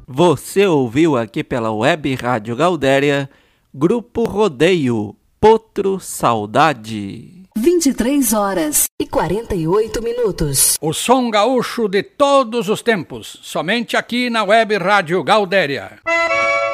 Você ouviu aqui pela Web Rádio Gaudéria, Grupo Rodeio, Potro Saudade. 23h48. O som gaúcho de todos os tempos, somente aqui na Web Rádio Gaudéria.